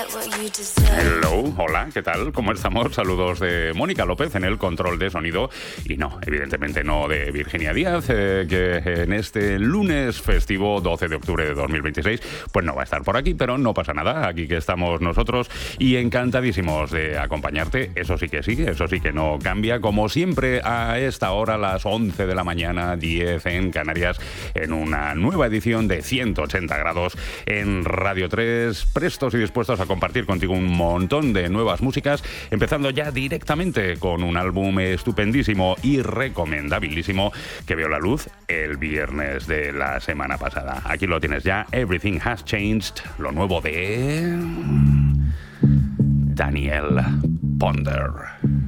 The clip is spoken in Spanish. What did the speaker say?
Hello, hola, ¿qué tal? ¿Cómo estamos? Saludos de Mónica López en el control de sonido y no, evidentemente no de Virginia Díaz, que en este lunes festivo 12 de octubre de 2026 pues no va a estar por aquí, pero no pasa nada, aquí que estamos nosotros y encantadísimos de acompañarte, eso sí que no cambia, como siempre a esta hora, las 11 de la mañana, 10 en Canarias, en una nueva edición de 180 grados en Radio 3, prestos y dispuestos a compartir contigo un montón de nuevas músicas, empezando ya directamente con un álbum estupendísimo y recomendabilísimo que vio la luz el viernes de la semana pasada. Aquí lo tienes ya, Everything Has Changed, lo nuevo de Daniel Ponder.